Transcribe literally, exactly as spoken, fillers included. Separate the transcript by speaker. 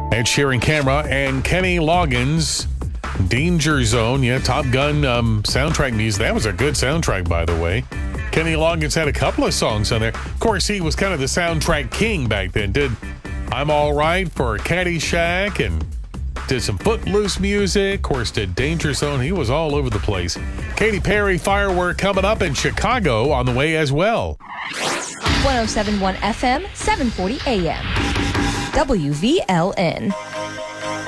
Speaker 1: Ed Sheeran Camera and Kenny Loggins, Danger Zone. Yeah, Top Gun um, soundtrack music. That was a good soundtrack, by the way. Kenny Loggins had a couple of songs on there. Of course, he was kind of the soundtrack king back then. Did I'm All Right for Caddyshack and did some Footloose music. Of course, did Danger Zone. He was all over the place. Katy Perry Firework coming up in Chicago on the way as well.
Speaker 2: one oh seven point one F M, seven forty A M. W V L N.